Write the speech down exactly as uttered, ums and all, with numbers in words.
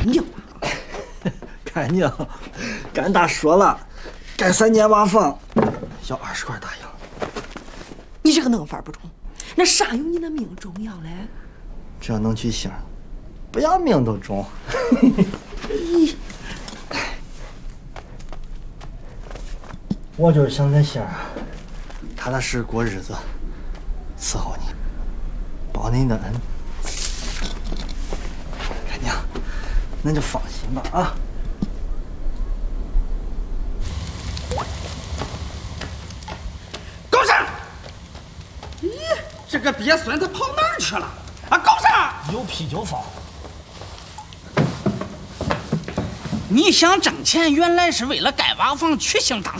干净吧？ 干净。甘大说了，盖三间瓦房，要二十块大洋。 你这个弄法不中，那啥有你的命重要嘞？ 只要能去星，不要命都中。我就是想在星儿踏踏实实过日子，伺候你，报你的恩。干娘，那就放心吧啊。 高山，咦，这个鳖孙他跑哪儿去了？啊，高山， 有啤酒放。 你想挣钱，原来是为了盖瓦房娶亲当